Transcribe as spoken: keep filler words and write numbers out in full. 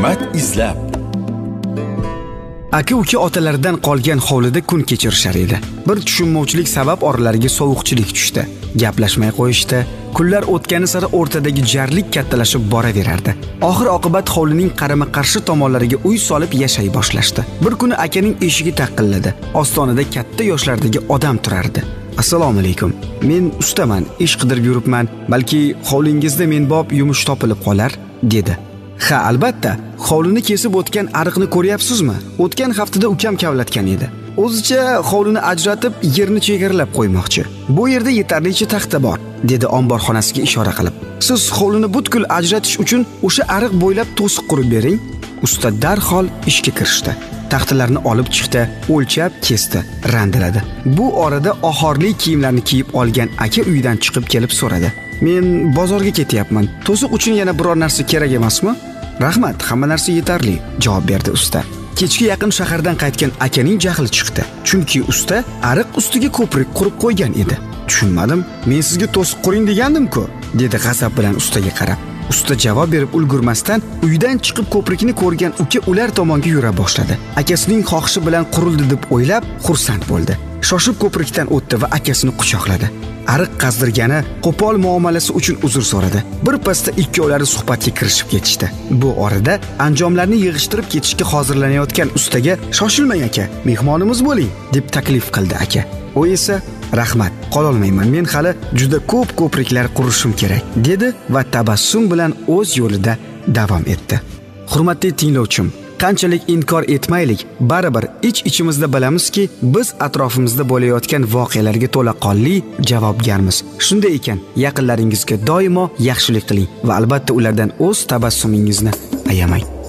Hurmat izlab. Aka-uka otalaridan qolgan hovlida kun kechirishar edi. Bir tushunmovchilik sabab oralariga sovuqchilik tushdi. Gaplashmay qo'yishdi. Kunlar o'tgani sari o'rtadagi jarlik kattalashib boraverardi. Oxir oqibat hovlining qarama-qarshi tomonlariga uy solib yashay boshlashdi. Bir kuni akaning eshigi taqilladi. Ostonada katta yoshlardagi odam turardi. Assalomu alaykum. Men ustaman, ish qidirib yuribman. Balki hovlingizda menbop yumush topilib qolar, dedi. Ha, albatta. Hovlini kesib o'tgan ariqni ko'ryapsizmi? O'tgan haftada ukam kavlatgan edi. O'zicha hovlini ajratib, yerni chegaralab qo'ymoqchi. Bu yerda yetarlicha taxta bor, dedi omborxonasiga ishora qilib. Siz hovlini butkul ajratish uchun o'sha ariq bo'ylab to'siq qurib bering. Usta darhol ishga kirishdi. Taxtalarni olib chiqdi, o'lchab, kesdi, randaladi. Bu orada ohorli kiyimlarni kiyib olgan aka uydan chiqib kelib so'radi. Men bozorga ketyapman. To'siq uchun yana biror narsa kerak emasmi? Rahmat, hamma narsa yetarli, javob berdi usta. Kechga yaqin shahardan qaytgan akaning jahli chiqdi. Chunki usta ariq ustiga ko'prik qurib qo'ygan edi. Tushunmadim. Men sizga to'siq quring degandim-ku, dedi g'azab bilan ustaga qarab. Usta javob berib ulgurmasdan uydan chiqib ko'prikni ko'rgan uka ular tomonga yura boshladi. Akasining xohishi bilan qurildi deb o'ylab xursand bo'ldi. Shoshib ko'prikdan o'tdi va akasini quchoqladi. Ariq qazdirgani, qo'pol muomalasi uchun uzr so'radi. Bir pasda ikkovlari suhbatga kirishib ketishdi. Bu orada anjomlarni yig'ishtirib ketishga hozirlanayotgan ustaga "Shoshilmang aka, mehmonimiz bo'ling", deb taklif qildi aka. U esa "Rahmat, qololmayman, men hali juda ko'p ko'priklar qurishim kerak", dedi va tabassum bilan o'z yo'lida davom etdi. Hurmatli tinglovchim, qanchalik inkor etmaylik, baribir ich-ichimizda bilamizki, biz atrofimizda bo'layotgan voqealarga to'laqonli javobgarmiz. Shunday ekan, yaqinlaringizga doimo yaxshilik qiling va albatta ulardan o'z tabassumingizni ayamang.